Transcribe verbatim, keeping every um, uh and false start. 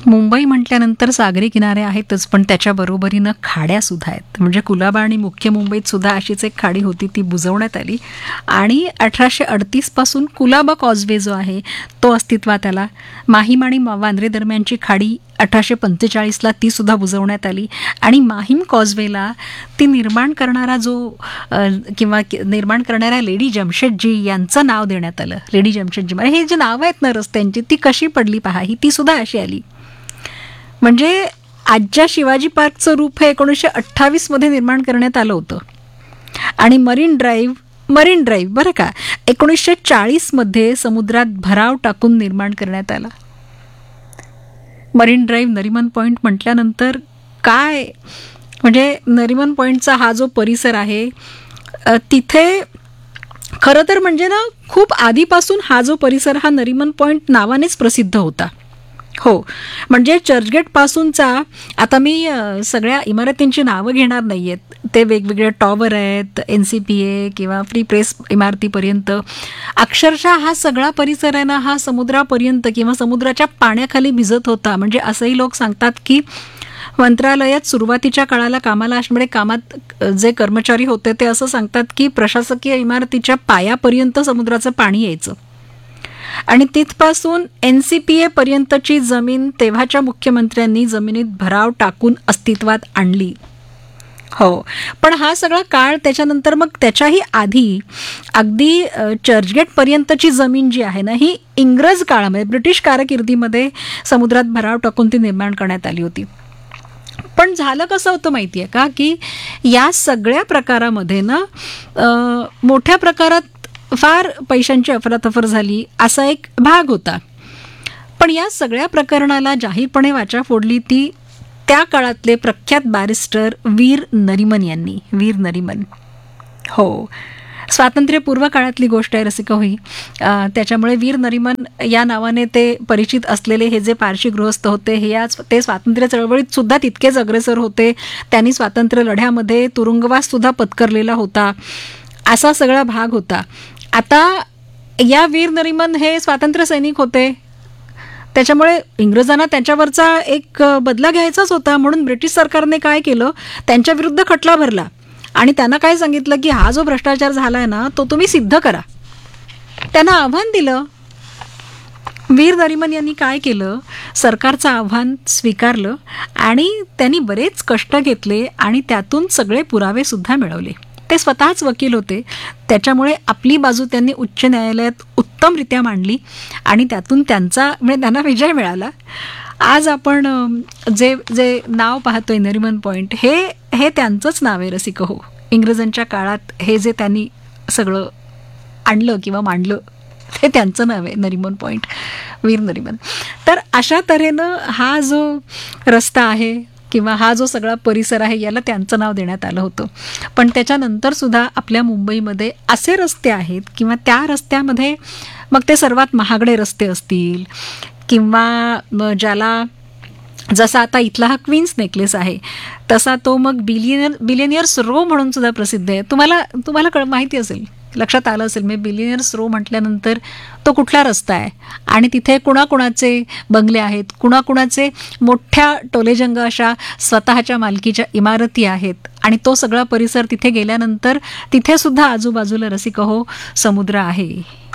मुंबई म्हटल्यानंतर सागरी किनारे आहेतच, पण त्याच्या बरोबरीनं खाड्या सुद्धा आहेत. म्हणजे कुलाबा आणि मुख्य मुंबईत सुद्धा अशीच एक खाडी होती, ती बुजवण्यात आली आणि अठराशे अडतीस पासून कुलाबा कॉजवे जो आहे तो अस्तित्वात आला. माहीम आणि वांद्रे दरम्यानची खाडी अठराशे पंचेचाळीसला ती सुद्धा बुजवण्यात आली आणि माहीम कॉजवेला ती निर्माण करणारा जो किंवा निर्माण करणाऱ्या लेडी जमशेदजी यांचं नाव देण्यात आलं. लेडी जमशेदजी, हे जे नावं आहेत ना रस्त्यांची, ती कशी पडली पहा, ही ती सुद्धा अशी आली. म्हणजे आजच्या शिवाजी पार्कचं रूप हे एकोणीसशे अठ्ठावीस मध्ये निर्माण करण्यात आलं होतं आणि मरीन ड्राईव्ह मरीन ड्राईव्ह बरं का एकोणीसशे चाळीस मध्ये समुद्रात भराव टाकून निर्माण करण्यात आला. मरीन ड्राईव्ह, नरिमन पॉइंट म्हटल्यानंतर काय म्हणजे नरिमन पॉइंटचा हा जो परिसर आहे तिथे खरं तर म्हणजे ना खूप आधीपासून हा जो परिसर हा नरिमन पॉइंट नावानेच प्रसिद्ध होता. हो, म्हणजे चर्चगेट पासूनचा, आता मी सगळ्या इमारतींची नावं घेणार नाही आहेत, ते वेगवेगळे टॉवर आहेत, एन सी पी ए किंवा फ्री प्रेस इमारतीपर्यंत अक्षरशः हा सगळा परिसर आहे ना हा समुद्रापर्यंत किंवा समुद्राच्या पाण्याखाली भिजत होता. म्हणजे असंही लोक सांगतात की मंत्रालयात सुरुवातीच्या काळाला कामाला म्हणजे कामात जे कर्मचारी होते ते असं सांगतात की प्रशासकीय इमारतीच्या पायापर्यंत समुद्राचं पाणी यायचं आणि तिथपासून एन सी पी ए पर्यंतची जमीन तेव्हाच्या मुख्यमंत्र्यांनी जमिनीत भराव टाकून अस्तित्वात आणली. हो, पण हा सगळा काळ त्याच्यानंतर मग त्याच्याही आधी अगदी चर्चगेट पर्यंतची जमीन जी आहे ना ही इंग्रज काळामध्ये ब्रिटिश कारकिर्दीमध्ये समुद्रात भराव टाकून ती निर्माण करण्यात आली होती. पण झालं कसं होतं माहिती आहे का की या सगळ्या प्रकारामध्ये ना मोठ्या प्रकारात फार पैशांची अफरातफर झाली असा एक भाग होता. पण या सगळ्या प्रकरणाला जाहीरपणे वाचा फोडली ती त्या काळातले प्रख्यात बॅरिस्टर वीर नरिमन यांनी. वीर नरिमन, हो, स्वातंत्र्यपूर्व काळातली गोष्ट आहे रसिका होई. त्याच्यामुळे वीर नरिमन या नावाने ते परिचित असलेले हे जे पारशी गृहस्थ होते हे या ते स्वातंत्र्य चळवळीत सुद्धा तितकेच अग्रेसर होते. त्यांनी स्वातंत्र्य लढ्यामध्ये तुरुंगवास सुद्धा पत्करलेला होता. असा सगळा भाग होता. आता या वीर नरिमन हे स्वातंत्र्य सैनिक होते, त्याच्यामुळे इंग्रजांना त्याच्यावरचा एक बदला घ्यायचाच होता. म्हणून ब्रिटिश सरकारने काय केलं, त्यांच्या विरुद्ध खटला भरला आणि त्यांना काय सांगितलं की हा जो भ्रष्टाचार झालाय ना तो तुम्ही सिद्ध करा. त्यांना आव्हान दिलं. वीर नरिमन यांनी काय केलं, सरकारचं आव्हान स्वीकारलं आणि त्यांनी बरेच कष्ट घेतले आणि त्यातून सगळे पुरावे सुद्धा मिळवले. ते स्वतःच वकील होते, त्याच्यामुळे आपली बाजू त्यांनी उच्च न्यायालयात उत्तमरित्या मांडली आणि त्यातून त्यांचा म्हणजे त्यांना विजय मिळाला. आज आपण जे जे नाव पाहतोय नरिमन पॉइंट हे हे त्यांचंच नाव आहे रसिक हो. इंग्रजांच्या काळात हे जे त्यांनी सगळं आणलं किंवा मांडलं हे त्यांचं नाव आहे नरिमन पॉइंट, वीर नरिमन. तर अशा तऱ्हेनं हा जो रस्ता आहे किंवा हा जो सगळा परिसर आहे याला त्यांचं नाव देण्यात आलं होतं. पण त्याच्यानंतर सुद्धा आपल्या मुंबईमध्ये असे रस्ते आहेत किंवा त्या रस्त्यामध्ये मग ते सर्वात महागडे रस्ते असतील किंवा ज्याला जसा आता इथला हा क्वीन्स नेकलेस आहे तसा तो मग बिलियनियर बिलियनियर्स रो म्हणून सुद्धा प्रसिद्ध आहे. तुम्हाला तुम्हाला कळ माहिती असेल, लक्षात आलं असेल मी बिलियनियर्स रो म्हटल्यानंतर तो कुठला रस्ता आहे आणि तिथे कुणाकुणाचे बंगले आहेत, कुणाकुणाचे मोठ्या टोलेजंग अशा स्वतःच्या मालकीच्या इमारती आहेत आणि तो सगळा परिसर तिथे गेल्यानंतर तिथे सुद्धा आजूबाजूला रसिक हो समुद्र आहे.